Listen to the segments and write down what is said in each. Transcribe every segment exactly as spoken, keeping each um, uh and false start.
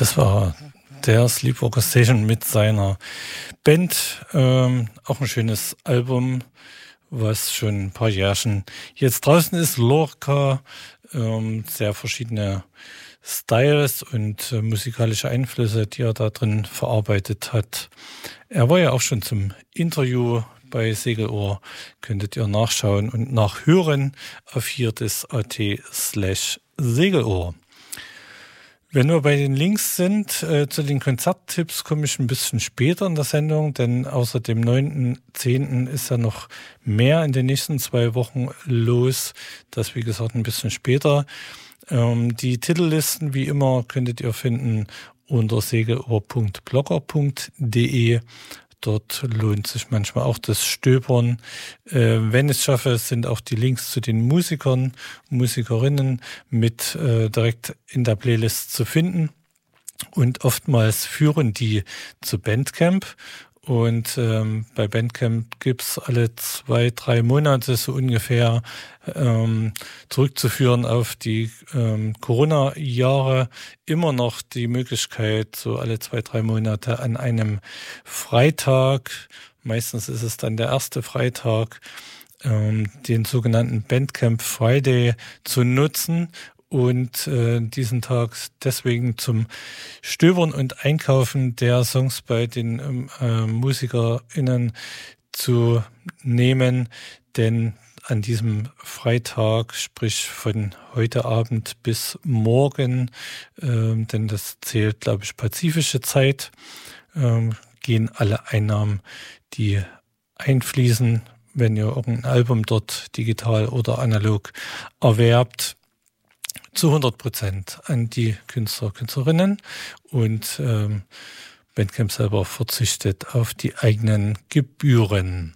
Das war der Sleepwalker Session mit seiner Band. Ähm, auch ein schönes Album, was schon ein paar Jährchen jetzt draußen ist. Lorca, ähm, sehr verschiedene Styles und äh, musikalische Einflüsse, die er da drin verarbeitet hat. Er war ja auch schon zum Interview bei Segelohr. Könntet ihr nachschauen und nachhören auf viertes.at slash Segelohr. Wenn wir bei den Links sind, äh, zu den Konzerttipps komme ich ein bisschen später in der Sendung, denn außer dem neunten zehnten ist ja noch mehr in den nächsten zwei Wochen los. Das, wie gesagt, ein bisschen später. Ähm, die Titellisten, wie immer, könntet ihr finden unter segelohr punkt blogger punkt de. Dort lohnt sich manchmal auch das Stöbern. Äh, wenn ich es schaffe, sind auch die Links zu den Musikern, Musikerinnen mit äh, direkt in der Playlist zu finden. Und oftmals führen die zu Bandcamp. Und ähm, bei Bandcamp gibt's alle zwei, drei Monate so ungefähr ähm, zurückzuführen auf die ähm, Corona-Jahre immer noch die Möglichkeit, so alle zwei, drei Monate an einem Freitag, meistens ist es dann der erste Freitag, ähm, den sogenannten Bandcamp Friday zu nutzen und äh, diesen Tag deswegen zum Stöbern und Einkaufen der Songs bei den äh, MusikerInnen zu nehmen, denn an diesem Freitag, sprich von heute Abend bis morgen, äh, denn das zählt, glaube ich, pazifische Zeit, äh, gehen alle Einnahmen, die einfließen, wenn ihr irgendein Album dort digital oder analog erwerbt, zu hundert Prozent an die Künstler, Künstlerinnen und ähm, Bandcamp selber verzichtet auf die eigenen Gebühren.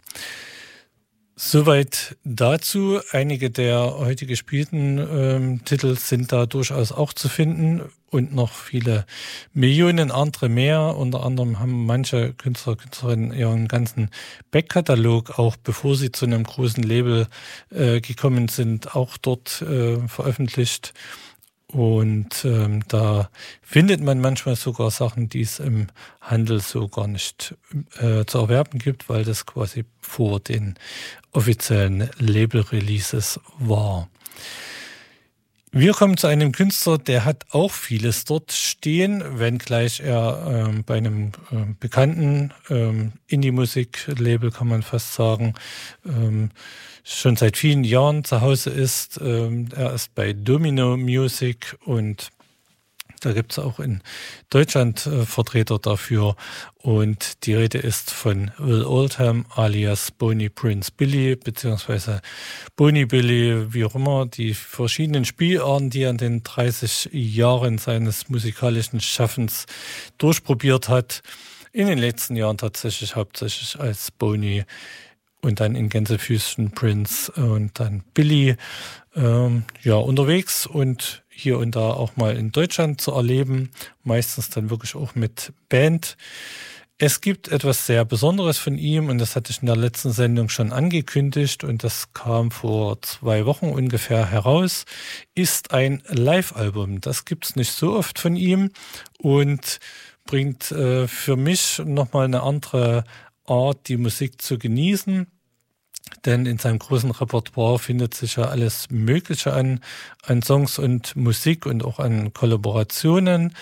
Soweit dazu. Einige der heute gespielten ähm, Titel sind da durchaus auch zu finden und noch viele Millionen andere mehr. Unter anderem haben manche Künstler, Künstlerinnen ihren ganzen Backkatalog, auch bevor sie zu einem großen Label äh, gekommen sind, auch dort äh, veröffentlicht. Und ähm, da findet man manchmal sogar Sachen, die es im Handel so gar nicht äh, zu erwerben gibt, weil das quasi vor den offiziellen Label-Releases war. Wir kommen zu einem Künstler, der hat auch vieles dort stehen, wenngleich er ähm, bei einem äh, bekannten ähm, Indie-Musik-Label, kann man fast sagen, ähm, schon seit vielen Jahren zu Hause ist. Ähm, er ist bei Domino Music und da gibt es auch in Deutschland äh, Vertreter dafür. Und die Rede ist von Will Oldham alias Boney Prince Billy, beziehungsweise Boney Billy, wie auch immer, die verschiedenen Spielarten, die er in den dreißig Jahren seines musikalischen Schaffens durchprobiert hat. In den letzten Jahren tatsächlich hauptsächlich als Boney und dann in Gänsefüßchen Prince und dann Billy ähm, ja, unterwegs und hier und da auch mal in Deutschland zu erleben, meistens dann wirklich auch mit Band. Es gibt etwas sehr Besonderes von ihm und das hatte ich in der letzten Sendung schon angekündigt und das kam vor zwei Wochen ungefähr heraus, ist ein Live-Album. Das gibt's nicht so oft von ihm und bringt äh, für mich nochmal eine andere Art, die Musik zu genießen. Denn in seinem großen Repertoire findet sich ja alles Mögliche an, an Songs und Musik und auch an Kollaborationen.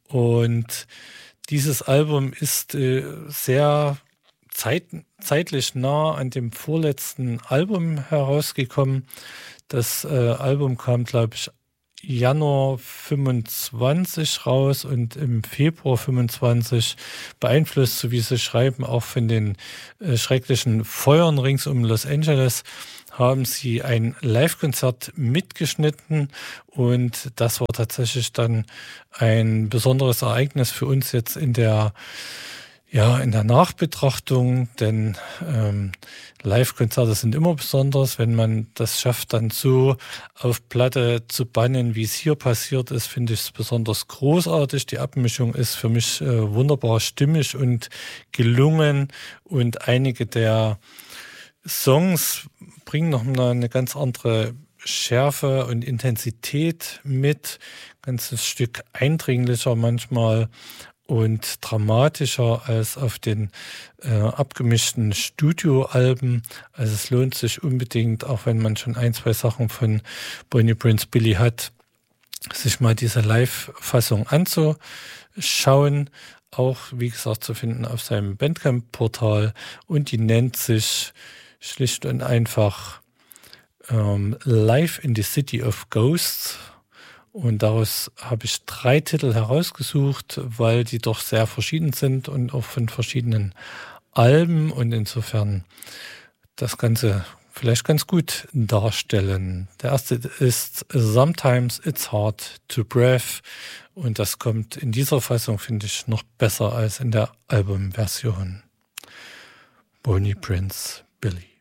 Und dieses Album ist äh, sehr zeit, zeitlich nah an dem vorletzten Album herausgekommen. Das äh, Album kam, glaube ich, Januar fünfundzwanzig raus und im Februar fünfundzwanzig beeinflusst, so wie sie schreiben, auch von den äh, schrecklichen Feuern rings um Los Angeles, haben sie ein Live-Konzert mitgeschnitten und das war tatsächlich dann ein besonderes Ereignis für uns jetzt in der Ja, in der Nachbetrachtung, denn ähm, Live-Konzerte sind immer besonders. Wenn man das schafft, dann so auf Platte zu bannen, wie es hier passiert ist, finde ich es besonders großartig. Die Abmischung ist für mich äh, wunderbar stimmig und gelungen und einige der Songs bringen noch eine, eine ganz andere Schärfe und Intensität mit, ganzes Stück eindringlicher manchmal und dramatischer als auf den äh, abgemischten Studioalben. Also es lohnt sich unbedingt, auch wenn man schon ein, zwei Sachen von Bonnie Prince Billy hat, sich mal diese Live-Fassung anzuschauen. Auch, wie gesagt, zu finden auf seinem Bandcamp-Portal. Und die nennt sich schlicht und einfach ähm, Live in the City of Ghosts. Und daraus habe ich drei Titel herausgesucht, weil die doch sehr verschieden sind und auch von verschiedenen Alben und insofern das Ganze vielleicht ganz gut darstellen. Der erste ist Sometimes It's Hard to Breathe und das kommt in dieser Fassung, finde ich, noch besser als in der Albumversion. Bonnie Prince Billy.